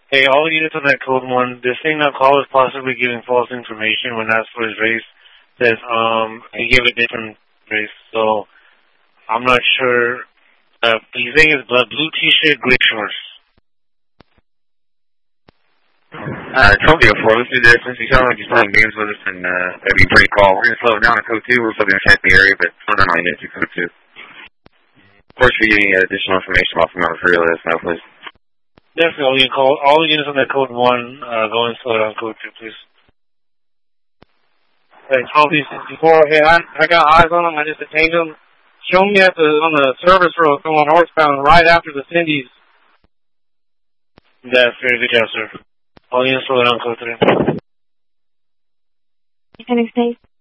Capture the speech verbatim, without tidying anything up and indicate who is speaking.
Speaker 1: Hey, all units on that code one, this thing that call is possibly giving false information when asked for his race. Says, um, he gave a different race, so I'm not sure. Uh, he's saying it's blue t-shirt, gray shorts.
Speaker 2: Uh, Trophy four, let's do this. Since you sound like you're playing games with us and, uh, that'd be pretty call. We're gonna slow it down to code two. We're still gonna check the area, but slow down all units to code two. Of course, if you get any additional information off the number for you, let us know, please.
Speaker 1: Definitely, you call all the units on that code one, uh, go and slow down code two, please.
Speaker 3: Hey, Trophy sixty-four, hey, I, I got eyes on him, I just detained him. Show me at the, on the service road going northbound right after the Cindy's.
Speaker 1: That's very good job, sir. All units slow down code three.
Speaker 4: Interstate.